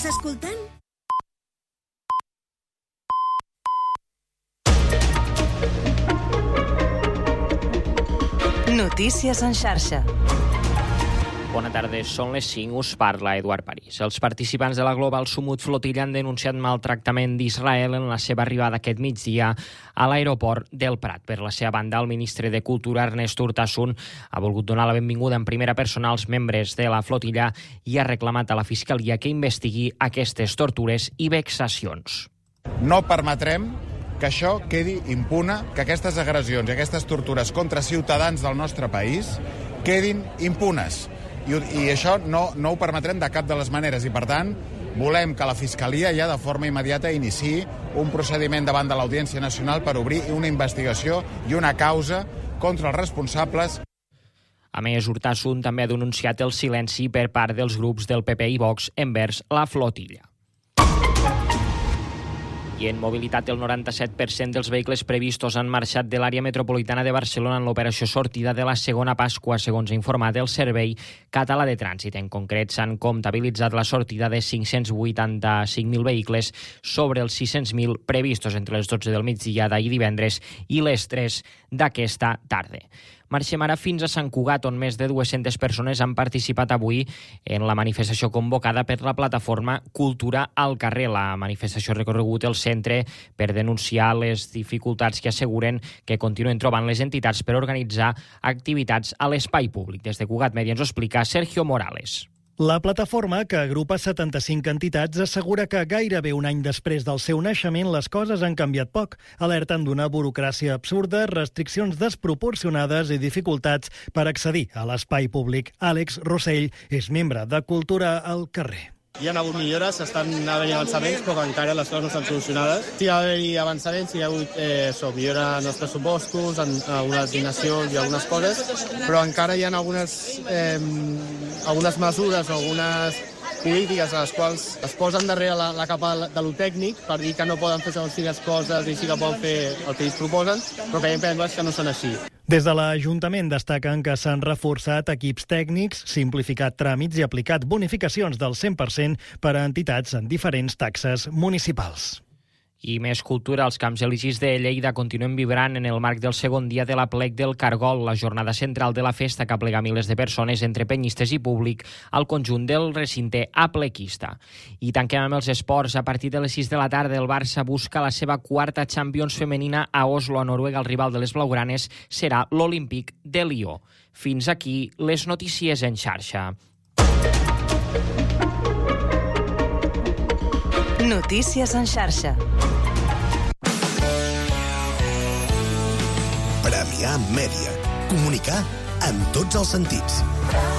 Estàs escoltant? Notícies en xarxa. Bona tarda, són les 5, us parla Eduard París. Els participants de la Global Summit Flotilla han denunciat maltractament d'Israel en la seva arribada aquest migdia a l'aeroport del Prat. Per la seva banda, el ministre de Cultura, Ernest Urtasun, ha volgut donar la benvinguda en primera persona als membres de la flotilla i ha reclamat a la Fiscalia que investigui aquestes tortures i vexacions. No permetrem que això quedi impune, que aquestes agressions i aquestes tortures contra ciutadans del nostre país quedin impunes. I això no ho permetrem de cap de les maneres i, per tant, volem que la Fiscalia ja de forma immediata iniciï un procediment davant de l'Audiència Nacional per obrir una investigació i una causa contra els responsables. A més, Urtasun també ha denunciat el silenci per part dels grups del PP i Vox envers la flotilla. I en mobilitat, el 97% dels vehicles previstos han marxat de l'àrea metropolitana de Barcelona en l'operació sortida de la segona Pasqua, segons ha informat el Servei Català de Trànsit. En concret, s'han comptabilitzat la sortida de 585.000 vehicles sobre els 600.000 previstos entre les 12 del migdia d'ahir divendres i les 3 d'aquesta tarda. Marxem ara fins a Sant Cugat, on més de 200 persones han participat avui en la manifestació convocada per la plataforma Cultura al carrer. La manifestació ha recorregut el centre per denunciar les dificultats que asseguren que continuen trobant les entitats per organitzar activitats a l'espai públic. Des de Cugat Mèdia ens ho explica Sergio Morales. La plataforma, que agrupa 75 entitats, assegura que gairebé un any després del seu naixement les coses han canviat poc. Alerten d'una burocràcia absurda, restriccions desproporcionades i dificultats per accedir a l'espai públic. Àlex Rossell és membre de Cultura al carrer. Hi ha hagut millores, estan havent avançaments, però encara les coses no estan solucionades. Sí, hi ha hagut avançaments, hi ha hagut millora en els pressupostos, en algunes assignacions i algunes coses, però encara hi ha algunes mesures o algunes polítiques a les quals es posen darrere la capa de lo tècnic per dir que no poden fer segons quines coses i sí que poden fer el que ells proposen, però que que no són així. Des de l'Ajuntament destaquen que s'han reforçat equips tècnics, simplificat tràmits i aplicat bonificacions del 100% per a entitats en diferents taxes municipals. I més cultura, els Camps Eligis de Lleida continuen vibrant en el marc del segon dia de l'Aplec del Cargol, la jornada central de la festa que aplega milers de persones entre penyistes i públic al conjunt del recinte aplequista. I tanquem amb els esports. A partir de les 6 de la tarda, el Barça busca la seva quarta Champions femenina a Oslo, a Noruega. El rival de les blaugranes serà l'Olímpic de Lió. Fins aquí les notícies en xarxa. Notícies en xarxa. Premià Mèdia. Comunicar amb tots els sentits.